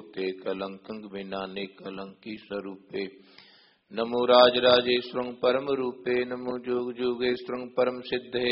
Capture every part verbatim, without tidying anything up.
होते कलंकंग बिनाने कलंकी स्वरूपे। नमो राज राजेश्वरं परम रूपे नमो जोग जोगेश्वरं परम सिद्धे।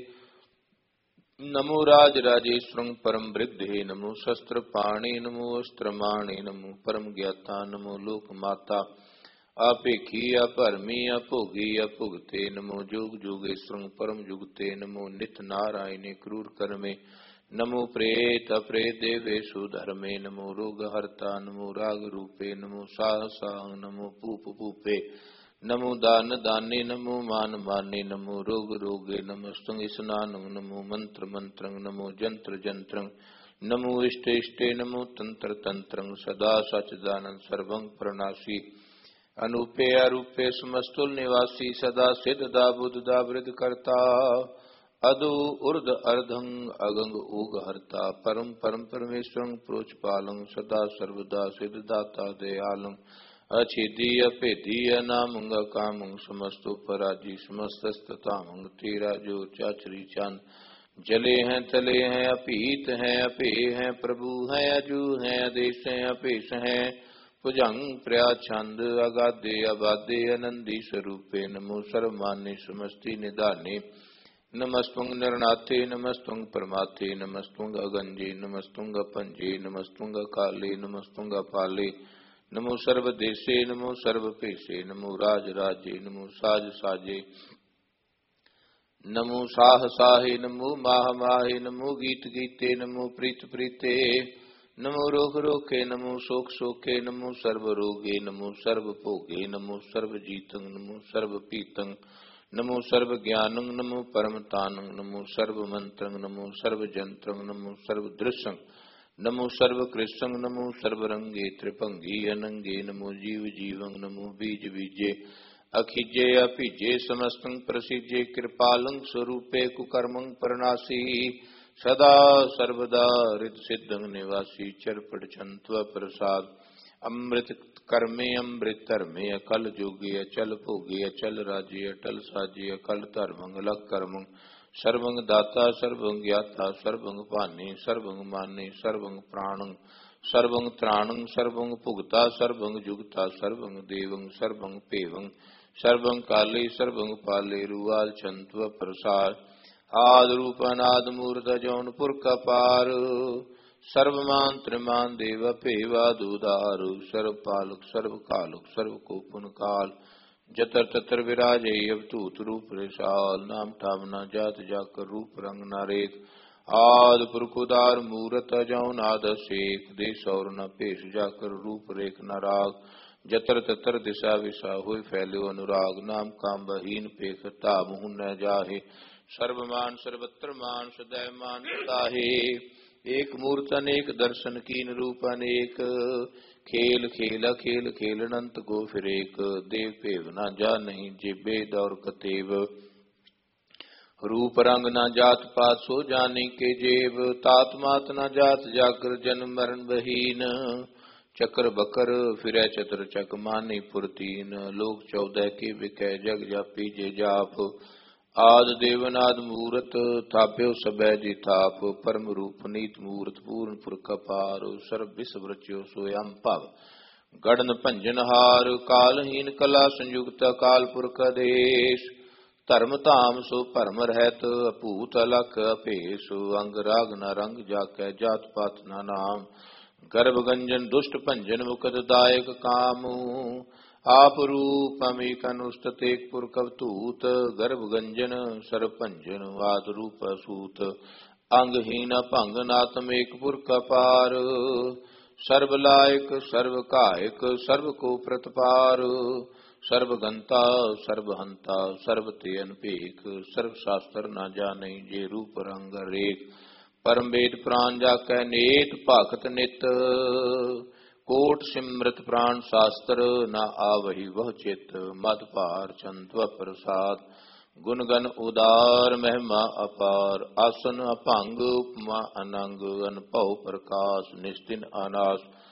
नमो राज राजेश्वरं परम वृद्धे नमो शस्त्र पाणे नमो अस्त्रमाणे नमो परम ज्ञाता नमो लोक माता। आपेखी अपरमी अभोगी अभुगते नमो जोग जोगेश्वरं परम जुगते। नमो नित नारायणे क्रूर कर्मे नमो प्रेत अप्रेत देवेशु धर्मे। नमो रोग हर्ता नमो राग रूपे नमो साहसा नमो पूप पूपे। नमो दान दाने नमो मान माने नमो रोग रोगे नमस्तुं स्नानं नमो मंत्र मंत्रं नमो जंत्र जंत्रं नमो इष्ट इष्टे नमो तंत्र तंत्रं। सदा सच्चिदानंद सर्वं प्रणासी अनूपे अरूपे समस्तुल निवासी सदा सिद्धदा बुद्धदा वृद्ध करता। अदो उर्ध अर्धं अगंग ऊग हरता परम परम परमेश्वरं प्रोचपालं सदा सर्वदा सिद्धदाता दयालं। अछेदी अपेदी अनामंग कामं समस्तो पराजी समस्तस्ततामंग। तेरा जो चाचरी चांद जले हैं तले हैं अपीत हैं अपे हैं प्रभु हैं अजू हैं आदेश हैं अपेश हैं भुजंग प्रया छंद अगाधे अबाधे आनंदी स्वरूपे। नमो सर्वमान्य समस्ति निदाने नमस्तुं नरनाथे नमस्तुं परमाथे नमस्तुं अगंजे नमस्तुं पंजे नमस्तुं काले नमस्तुं पाले। नमो सर्वदेशे नमो सर्वपेशे नमो राज राजे नमो साज साजे नमो साह साहे नमो माह माहे नमो गीत गीते नमो प्रीत प्रीते। नमो रोग रोके नमो शोक शोके नमो सर्व रोगे नमो सर्व भोगे नमो सर्व जीतं नमो सर्व पीतं नमो सर्व ज्ञानं नमो परम तानं नमो सर्व मंत्रं नमो सर्व जंत्रं नमो सर्व दृश्यं नमो सर्व कृष्णं नमो सर्वरंगे त्रिभंगी अनंगे। नमो जीव जीवं नमो बीज बीजे अखिजे अभिजे समस्तं प्रसिजे कृपालं स्वरूपे कुकर्मं परनासी। सदा सर्वदा हृद सिद्धं निवासी चरपट छंत्व प्रसाद। अमृत कर्मे अमृत धर्मे अकल जोगे अचल भोगे अचल राजे अटल साजे अकल धर्मं अलग कर्मं। सर्वं दाता सर्वं ज्ञाता सर्वं पाने सर्वं माने सर्वं प्राणं सर्वं त्राणं सर्वं भुगता सर्वं जुगता सर्वं देवं सर्वं पेवं सर्वं काले सर्वं पाले। रुआल छंत्व प्रसाद आद रूप अनाद मूर्त जौनपुर कपार। सर्वमान त्रिमान देव पेवा दुदारु सर्व पालक सर्व कालक सर्व कोपुन काल। जतर ततर विराजे अवतूत रूप रेशाल नाम ठाम न जात जाकर रूप रंग नारेत। आद पुरकुदार मूरत जौ नाद शेख देश और न पेश जाकर रूप रेख न राग। जतर ततर दिशा विशा हुई फैल्यो अनुराग नाम काम बहीन पेख ताब न जाहे। सर्वमान सर्वत्र मान सदैव मान ताहे। एक मूर्त अनेक दर्शन कीन रूप अनेक खेल खेला खेल खेल अनंत गो फिर एक। देव पेव न जा नहीं जिबे दौर कतेव रूप रंग न जात पात सो जाने के जेब। तात मात न जात जाकर जन्म मरण बहीन चक्र बकर फिर चतर चक माने पुरतीन। लोक चौदह के विकय जग जापी जे जाप। आद देवनाद मूरत थाप्यो सबै जी थाप। परम रूप नीत मूर्त पूर्ण पुरख अपार सर्व विश्व रच्यो सोयम भव गढ़न भंजन हार। कालहीन कला संयुक्त काल पुरख देश धर्म धाम सो भरम रहत अभूत अलख अभेस। अंग राग न रंग जाकै जात पात न नाम गर्भ गंजन दुष्ट भंजन मुकद दायक काम। आप रूप अमेक अनुष्ठित एक पुरख अवधूत गर्भ गंजन सर्व भंजन वाद रूप सूत। अंगहीन भंग नातम एक पुरख अपार सर्व लायक सर्व कायक सर्व को प्रतपार। सर्व गंता सर्व हंता सर्व ते अनपेख सर्व शास्त्र न जाने जे रूप रंग रेख। परम वेद प्राण जाकै नेत भाखत नित कोट सिमृत प्राण शास्त्र न आवहि वह चित। मद भार छंत्व प्रसाद गुण गण उदार महिमा अपार। आसन अभंग उपमा अनंग अनभव प्रकाश निस्तिन अनाश।